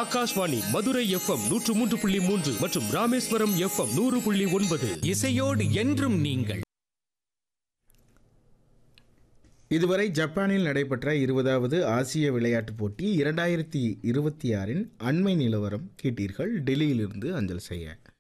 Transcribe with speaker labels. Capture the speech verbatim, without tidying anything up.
Speaker 1: Akashvani Madurai FM நூற்று மூன்று புள்ளி மூன்று மற்றும் ராமேஸ்வரம் எஃப்எம் நூறு புள்ளி ஒன்பது.
Speaker 2: இசையோடு என்றும் நீங்கள்.
Speaker 3: இதுவரை ஜப்பானில் நடைபெற்ற இருபதாவது ஆசிய விளையாட்டுப் போட்டி இரண்டாயிரத்தி இருபத்தி ஆறின் அண்மை நிலவரம் கேட்டீர்கள். டெல்லியிலிருந்து அஞ்சல் செய்ய.